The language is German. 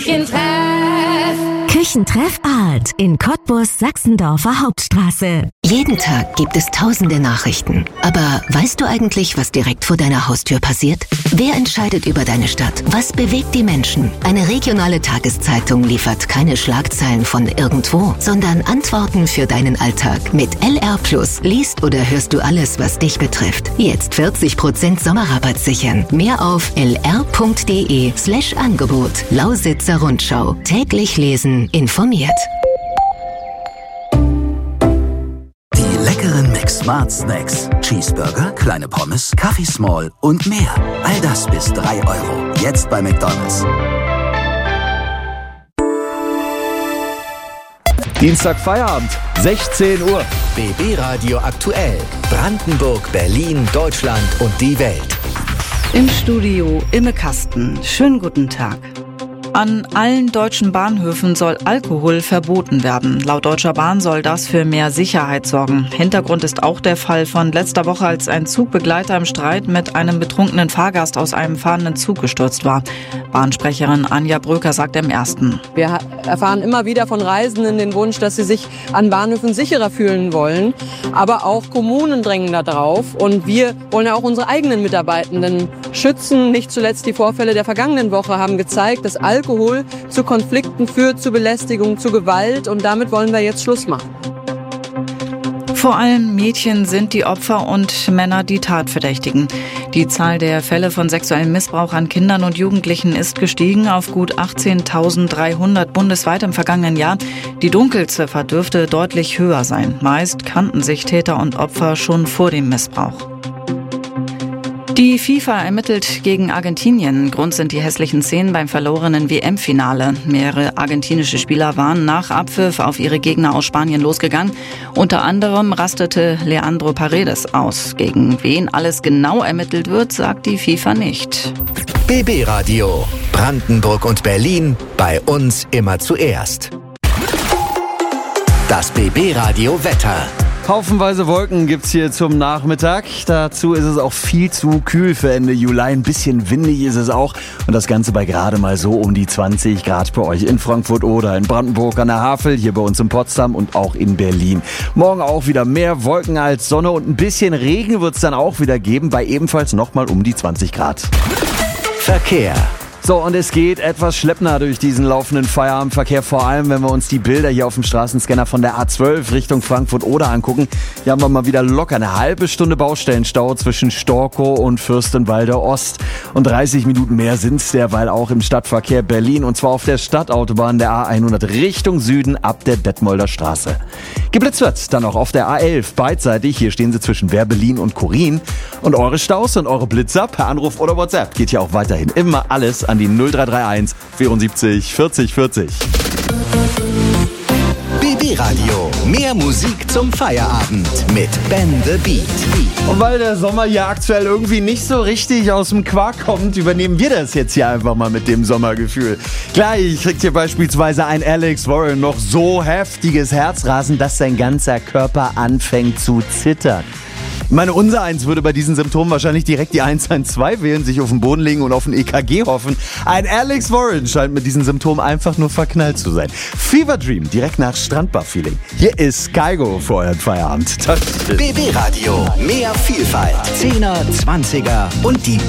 Küchentreff Art in Cottbus, Sachsendorfer Hauptstraße. Jeden Tag gibt es tausende Nachrichten. Aber weißt du eigentlich, was direkt vor deiner Haustür passiert? Wer entscheidet über deine Stadt? Was bewegt die Menschen? Eine regionale Tageszeitung liefert keine Schlagzeilen von irgendwo, sondern Antworten für deinen Alltag. Mit LR Plus liest oder hörst du alles, was dich betrifft. Jetzt 40% Sommerrabatt sichern. Mehr auf lr.de/Angebot. Lausitzer Rundschau. Täglich lesen, informiert. Leckeren Mix-Smart Snacks. Cheeseburger, kleine Pommes, Kaffee Small und mehr. All das bis 3 Euro. Jetzt bei McDonald's. Dienstag Feierabend, 16 Uhr. BB Radio aktuell. Brandenburg, Berlin, Deutschland und die Welt. Im Studio Imme Kasten. Schönen guten Tag. An allen deutschen Bahnhöfen soll Alkohol verboten werden. Laut Deutscher Bahn soll das für mehr Sicherheit sorgen. Hintergrund ist auch der Fall von letzter Woche, als ein Zugbegleiter im Streit mit einem betrunkenen Fahrgast aus einem fahrenden Zug gestürzt war. Bahnsprecherin Anja Bröker sagt im Ersten: Wir erfahren immer wieder von Reisenden den Wunsch, dass sie sich an Bahnhöfen sicherer fühlen wollen. Aber auch Kommunen drängen da drauf. Und wir wollen ja auch unsere eigenen Mitarbeitenden schützen. Nicht zuletzt die Vorfälle der vergangenen Woche haben gezeigt, dass Alkohol zu Konflikten führt, zu Belästigung, zu Gewalt. Und damit wollen wir jetzt Schluss machen. Vor allem Mädchen sind die Opfer und Männer die Tatverdächtigen. Die Zahl der Fälle von sexuellem Missbrauch an Kindern und Jugendlichen ist gestiegen auf gut 18.300 bundesweit im vergangenen Jahr. Die Dunkelziffer dürfte deutlich höher sein. Meist kannten sich Täter und Opfer schon vor dem Missbrauch. Die FIFA ermittelt gegen Argentinien. Grund sind die hässlichen Szenen beim verlorenen WM-Finale. Mehrere argentinische Spieler waren nach Abpfiff auf ihre Gegner aus Spanien losgegangen. Unter anderem rastete Leandro Paredes aus. Gegen wen alles genau ermittelt wird, sagt die FIFA nicht. BB Radio. Brandenburg und Berlin. Bei uns immer zuerst. Das BB Radio Wetter. Haufenweise Wolken gibt's hier zum Nachmittag. Dazu ist es auch viel zu kühl für Ende Juli. Ein bisschen windig ist es auch. Und das Ganze bei gerade mal so um die 20 Grad bei euch in Frankfurt oder in Brandenburg an der Havel, hier bei uns in Potsdam und auch in Berlin. Morgen auch wieder mehr Wolken als Sonne und ein bisschen Regen wird's dann auch wieder geben, bei ebenfalls nochmal um die 20 Grad. Verkehr. So, und es geht etwas schleppender durch diesen laufenden Feierabendverkehr, vor allem wenn wir uns die Bilder hier auf dem Straßenscanner von der A12 Richtung Frankfurt-Oder angucken. Hier haben wir mal wieder locker eine halbe Stunde Baustellenstau zwischen Storkow und Fürstenwalde Ost. Und 30 Minuten mehr sind's derweil auch im Stadtverkehr Berlin, und zwar auf der Stadtautobahn der A100 Richtung Süden ab der Detmolder Straße. Geblitzt wird dann auch auf der A11 beidseitig. Hier stehen sie zwischen Werbelin und Korin. Und eure Staus und eure Blitzer per Anruf oder WhatsApp geht hier auch weiterhin immer alles an die 0331 74 40 40. BB Radio. Mehr Musik zum Feierabend mit Ben the Beat. Und weil der Sommer hier aktuell irgendwie nicht so richtig aus dem Quark kommt, übernehmen wir das jetzt hier einfach mal mit dem Sommergefühl. Gleich kriegt hier beispielsweise ein Alex Warren noch so heftiges Herzrasen, dass sein ganzer Körper anfängt zu zittern. Ich meine, unser Eins würde bei diesen Symptomen wahrscheinlich direkt die 112 wählen, sich auf den Boden legen und auf ein EKG hoffen. Ein Alex Warren scheint mit diesen Symptomen einfach nur verknallt zu sein. Fever Dream, direkt nach Strandbar-Feeling. Hier ist Kygo für euren Feierabend. BB Radio, mehr Vielfalt. 10er, 20er und die